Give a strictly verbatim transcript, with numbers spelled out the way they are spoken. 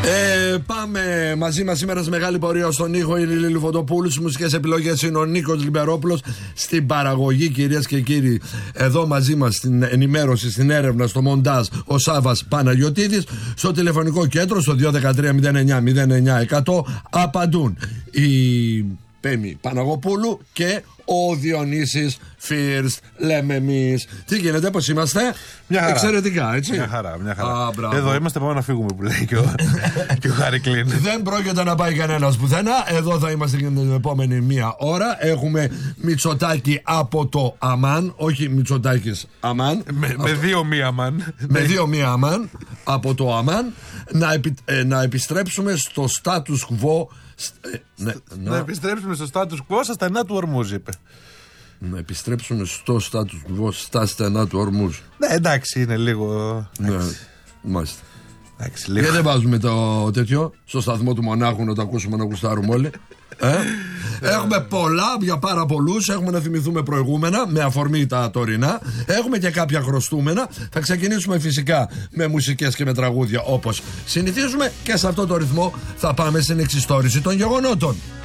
Ε, πάμε μαζί μας σήμερα σε μεγάλη πορεία στον ήχο η Λίλη Λουφοντοπούλου. Στις μουσικές επιλογές είναι ο Νίκος Λιμπερόπουλος. Στην παραγωγή, κυρίες και κύριοι, εδώ μαζί μας στην ενημέρωση, στην έρευνα, στο μοντάζ, ο Σάββας Παναγιωτίδης. Στο τηλεφωνικό κέντρο, στο δύο ένα τρία μηδέν εννιά μηδέν εννιά εκατό, απαντούν η Πέμη Παναγοπούλου και ο Διονύσης Φίρστ, λέμε εμείς. Τι γίνεται, πώς είμαστε? Μια χαρά. Εξαιρετικά, έτσι. Μια χαρά, μια χαρά. Α, εδώ είμαστε, πάμε να φύγουμε που λέει και ο, και ο Χάρη Κλίν. Δεν πρόκειται να πάει κανένας πουθενά. Εδώ θα είμαστε και την επόμενη μία ώρα. Έχουμε Μητσοτάκη από το Αμάν. Όχι Μητσοτάκης Αμάν. Με, Αυτό... με δύο μία αμάν. Με δύο μία Αμάν. Από το Αμάν. Να, επι... ε, να επιστρέψουμε στο status quo. Ε, ναι, να... να επιστρέψουμε στο status quo στα στενά του Ορμούζ, είπε. Να επιστρέψουμε στο status quo στα στενά του Ορμούζ. Ναι, εντάξει, είναι λίγο. Ναι, μάλιστα. Εντάξει, λίγο. Γιατί δεν βάζουμε το τέτοιο στο σταθμό του Μονάχου να το ακούσουμε, να γουστάρουμε όλοι. Ε? Έχουμε πολλά για πάρα πολλούς. Έχουμε να θυμηθούμε προηγούμενα με αφορμή τα τωρινά. Έχουμε και κάποια χρωστούμενα. Θα ξεκινήσουμε φυσικά με μουσικές και με τραγούδια όπως συνηθίζουμε. Και σε αυτό το ρυθμό θα πάμε στην εξιστόρηση των γεγονότων.